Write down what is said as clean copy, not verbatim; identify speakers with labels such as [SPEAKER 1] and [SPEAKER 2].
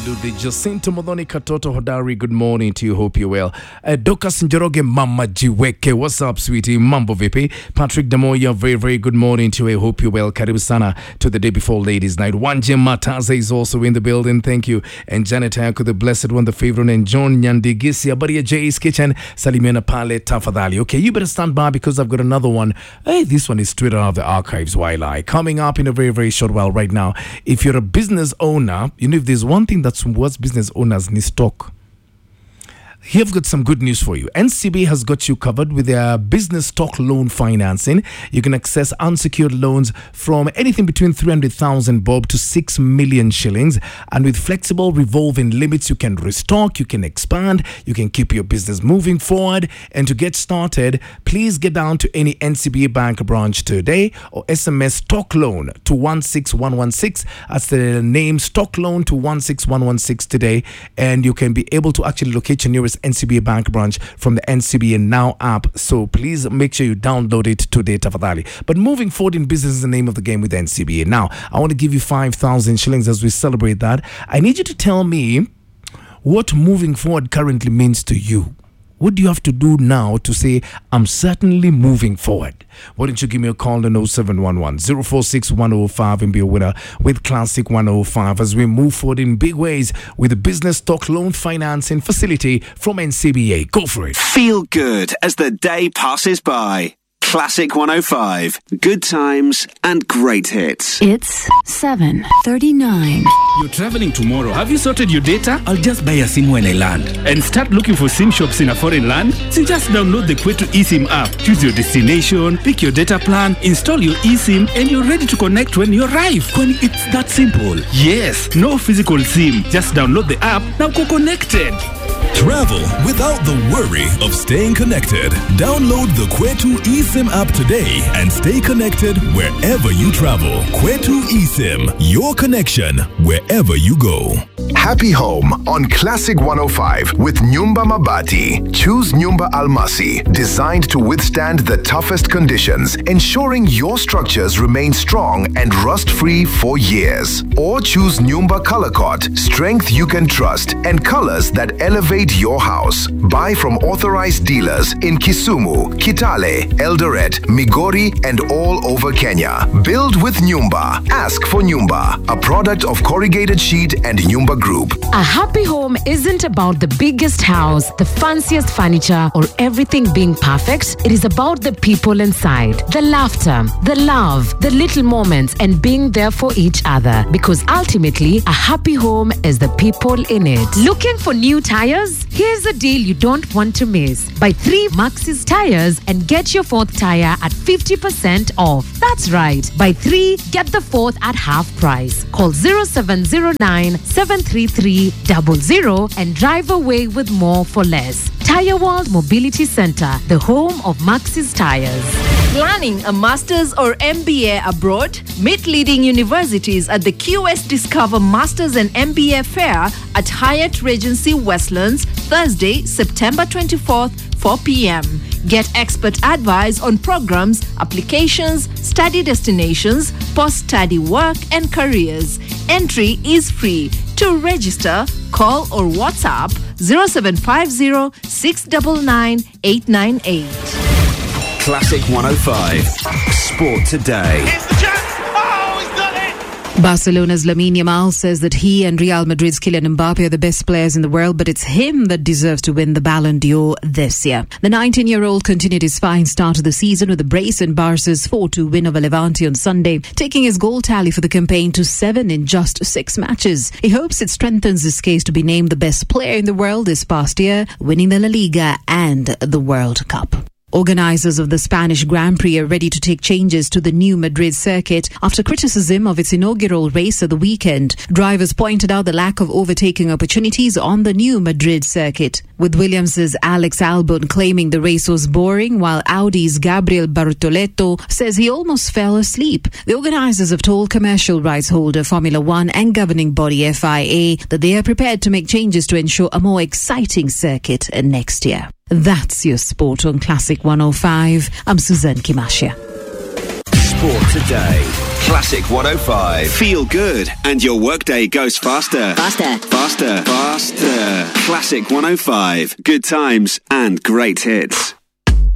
[SPEAKER 1] Absolutely. Jacinto Modoni Katoto Hodari, good morning to you. Hope you're well. Dokas Njoroge Mama Jiweke, what's up, sweetie? Mambo VP. Patrick Damoya, very, very good morning to you. I hope you're well. Karibu sana to the day before Ladies' Night. Wanjem Mataze is also in the building. Thank you. And Janet Ayako, the blessed one, the favorite, and John Nyandigisi, Abaria J's Kitchen, Salimiana Pale Tafadhali. Okay, you better stand by because I've got another one. Hey, this one is straight out of the archives. While coming up in a very, very short while right now. If you're a business owner, you know, if there's one thing that's what business owners need stock. Here I've got some good news for you. NCB has got you covered with their business stock loan financing. You can access unsecured loans from anything between 300,000 bob to 6 million shillings. And with flexible revolving limits, you can restock, you can expand, you can keep your business moving forward. And to get started, please get down to any NCBA bank branch today or SMS stock loan to 16116. That's the name, stock loan to 16116 today. And you can be able to actually locate your nearest NCBA bank branch from the NCBA Now app. So please make sure you download it today, Tafadhali. But moving forward in business is the name of the game with NCBA. Now, I want to give you 5,000 shillings as we celebrate that. I need you to tell me what moving forward currently means to you. What do you have to do now to say, I'm certainly moving forward? Why don't you give me a call on 0711 046 105 and be a winner with Classic 105 as we move forward in big ways with the business stock loan financing facility from NCBA. Go for it.
[SPEAKER 2] Feel good as the day passes by. Classic 105. Good times and great hits.
[SPEAKER 3] It's 7:39.
[SPEAKER 4] You're traveling tomorrow. Have you sorted your data? I'll just buy a SIM when I land. And start looking for SIM shops in a foreign land? So just download the Kwetu eSIM app. Choose your destination, pick your data plan, install your eSIM, and you're ready to connect when you arrive. Kwani it's that simple. Yes, no physical SIM. Just download the app. Now go connected.
[SPEAKER 5] Travel without the worry of staying connected. Download the Kwetu eSIM app today and stay connected wherever you travel. Kwetu eSIM, your connection wherever you go.
[SPEAKER 6] Happy Home on Classic 105 with Nyumba Mabati. Choose Nyumba Almasi, designed to withstand the toughest conditions, ensuring your structures remain strong and rust-free for years. Or choose Nyumba Color Coat, strength you can trust and colors that elevate your house. Buy from authorized dealers in Kisumu, Kitale, Eldoret, Migori, and all over Kenya. Build with Nyumba. Ask for Nyumba, a product of Corrugated Sheet and Nyumba Group.
[SPEAKER 3] A happy home isn't about the biggest house, the fanciest furniture, or everything being perfect. It is about the people inside, the laughter, the love, the little moments, and being there for each other. Because ultimately, a happy home is the people in it. Looking for new tires? Here's a deal you don't want to miss. Buy 3 Maxis tires and get your 4th tire at 50% off. That's right. Buy 3, get the 4th at half price. Call 0709 733 00 and drive away with more for less. Tire World Mobility Center, the home of Maxis tires.
[SPEAKER 7] Planning a master's or MBA abroad? Meet leading universities at the QS Discover Masters and MBA Fair at Hyatt Regency Westlands, Thursday, September 24th, 4 p.m. Get expert advice on programs, applications, study destinations, post-study work, and careers. Entry is free. To register, call or WhatsApp 0750 699 898.
[SPEAKER 2] Classic 105. Sport today.
[SPEAKER 8] It's the chance. Oh, he's done it.
[SPEAKER 9] Barcelona's Lamine Yamal says that he and Real Madrid's Kylian Mbappe are the best players in the world, but it's him that deserves to win the Ballon d'Or this year. The 19-year-old continued his fine start to the season with a brace in Barca's 4-2 win over Levante on Sunday, taking his goal tally for the campaign to 7 in just 6 matches. He hopes it strengthens his case to be named the best player in the world this past year, winning the La Liga and the World Cup. Organisers of the Spanish Grand Prix are ready to take changes to the new Madrid circuit after criticism of its inaugural race at the weekend. Drivers pointed out the lack of overtaking opportunities on the new Madrid circuit, with Williams' Alex Albon claiming the race was boring, while Audi's Gabriel Bartoletto says he almost fell asleep. The organisers have told commercial rights holder Formula One and governing body FIA that they are prepared to make changes to ensure a more exciting circuit next year. That's your sport on Classic 105. I'm Suzanne Kimashia.
[SPEAKER 2] Sport today. Classic 105. Feel good and your workday goes faster.
[SPEAKER 10] Faster.
[SPEAKER 2] Faster. Faster. Classic 105. Good times and great hits.